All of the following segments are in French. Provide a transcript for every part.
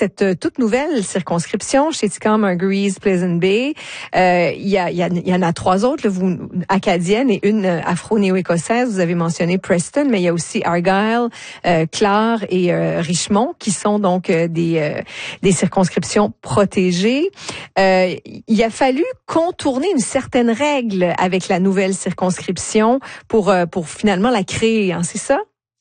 cette toute nouvelle circonscription, Chéticamp, Marguerite, Pleasant Bay. Il y en a 3 autres, là, acadiennes et une afro-néo-écossaise. Vous avez mentionné Preston, mais il y a aussi Argyle, Clare et Richmond, qui sont donc des circonscriptions protégées. Il a fallu contourner une certaine règle avec la nouvelle circonscription pour finalement la créer, hein, c'est ça?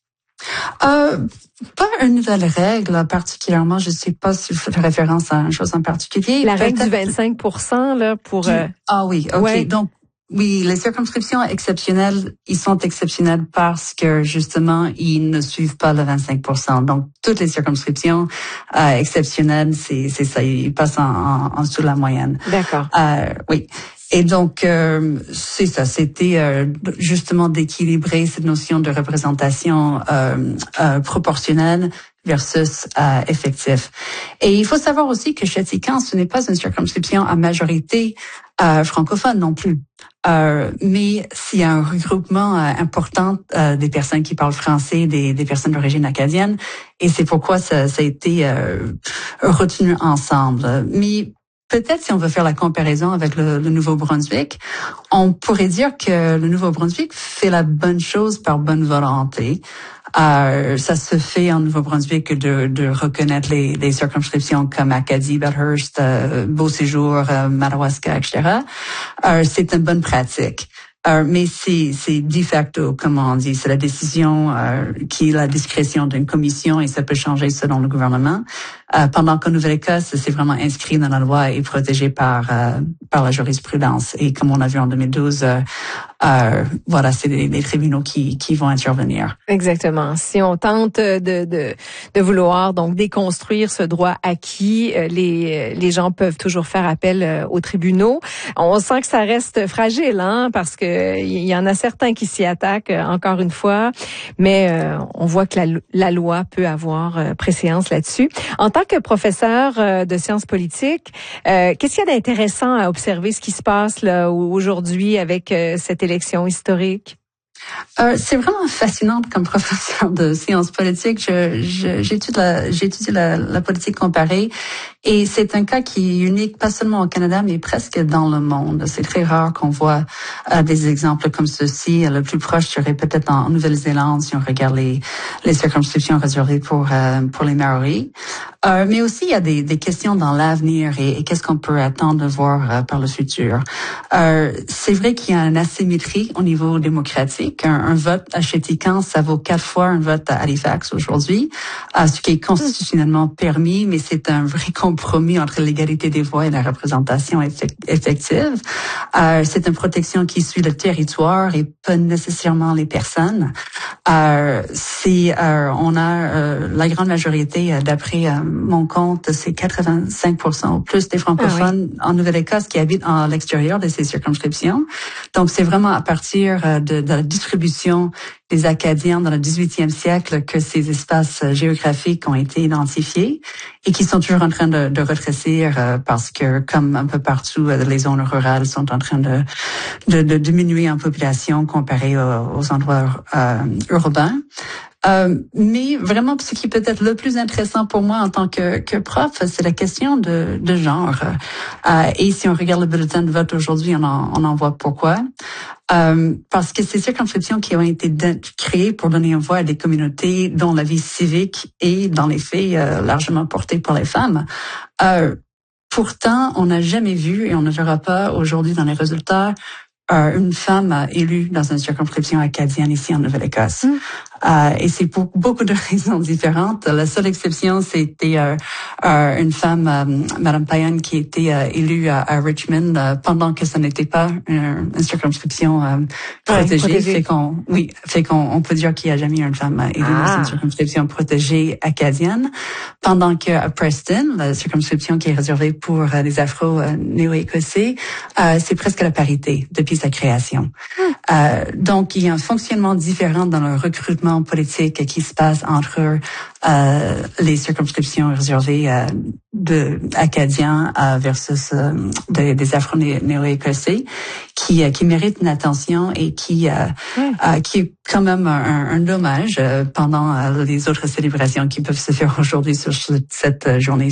Pas une nouvelle règle particulièrement. Je ne sais pas si vous faites référence à une chose en particulier. La règle du 25% là pour. Ah oui, ok. Ouais. Donc oui, les circonscriptions exceptionnelles, ils sont exceptionnels parce que justement ils ne suivent pas le 25%. Donc toutes les circonscriptions exceptionnelles, c'est ça, ils passent en dessous de la moyenne. D'accord. Oui. Et donc, c'est ça, c'était justement d'équilibrer cette notion de représentation proportionnelle versus effectif. Et il faut savoir aussi que Chéticamp, ce n'est pas une circonscription à majorité francophone non plus. Mais s'il y a un regroupement important des personnes qui parlent français, des personnes d'origine acadienne, et c'est pourquoi ça a été retenu ensemble. Mais peut-être si on veut faire la comparaison avec le Nouveau-Brunswick, on pourrait dire que le Nouveau-Brunswick fait la bonne chose par bonne volonté. Ça se fait en Nouveau-Brunswick de reconnaître les circonscriptions comme Acadie, Bathurst, Beauséjour, Madawaska, etc. C'est une bonne pratique. Mais c'est de facto, comme on dit, c'est la décision qui est la discrétion d'une commission et ça peut changer selon le gouvernement. Pendant qu'en Nouvelle-Écosse, c'est vraiment inscrit dans la loi et protégé par la jurisprudence. Et comme on a vu en 2012, voilà, c'est les tribunaux qui vont intervenir. Exactement. Si on tente de vouloir donc déconstruire ce droit acquis, les gens peuvent toujours faire appel aux tribunaux. On sent que ça reste fragile, hein, parce que il y en a certains qui s'y attaquent encore une fois, mais on voit que la loi peut avoir préséance là-dessus. En tant que professeur de sciences politiques, qu'est-ce qu'il y a d'intéressant à observer ce qui se passe là aujourd'hui avec cette élection historique? C'est vraiment fascinant comme professeur de sciences politiques. J'étudie la politique comparée et c'est un cas qui est unique pas seulement au Canada mais presque dans le monde. C'est très rare qu'on voit des exemples comme ceci. Le plus proche serait peut-être en Nouvelle-Zélande si on regarde les circonscriptions réservées pour les Maoris. Mais aussi il y a des questions dans l'avenir et qu'est-ce qu'on peut attendre de voir par le futur. C'est vrai qu'il y a une asymétrie au niveau démocratique. Un vote à Chéticamp, ça vaut 4 fois un vote à Halifax aujourd'hui, ce qui est constitutionnellement permis, mais c'est un vrai compromis entre l'égalité des voix et la représentation effective. C'est une protection qui suit le territoire et pas nécessairement les personnes. On a la grande majorité, d'après mon compte, c'est 85% ou plus des francophones en Nouvelle-Écosse qui habitent à l'extérieur de ces circonscriptions. Donc c'est vraiment à partir de la distribution des Acadiens dans le 18e siècle que ces espaces géographiques ont été identifiés et qui sont toujours en train de rétrécir parce que, comme un peu partout, les zones rurales sont en train de diminuer en population comparé aux endroits urbains. Mais vraiment, ce qui peut être le plus intéressant pour moi en tant que prof, c'est la question de genre. Et si on regarde le bulletin de vote aujourd'hui, on en voit pourquoi. Parce que ces circonscriptions qui ont été créées pour donner une voix à des communautés dont la vie civique est, dans les faits, largement portée par les femmes. Pourtant, on n'a jamais vu, et on ne verra pas aujourd'hui dans les résultats, une femme élue dans une circonscription acadienne ici en Nouvelle-Écosse. Et c'est pour beaucoup de raisons différentes. La seule exception, c'était une femme, Madame Payan, qui était élue à Richmond pendant que ce n'était pas une circonscription protégée. Fait qu'on peut dire qu'il n'y a jamais eu une femme élue dans une circonscription protégée acadienne. Pendant que à Preston, la circonscription qui est réservée pour les Afro-néo-écossais, c'est presque la parité depuis sa création. Donc, il y a un fonctionnement différent dans le recrutement politique qui se passe entre les circonscriptions réservées de Acadiens versus des Afro-néo-écossais qui méritent une attention et qui est quand même un dommage pendant les autres célébrations qui peuvent se faire aujourd'hui sur cette journée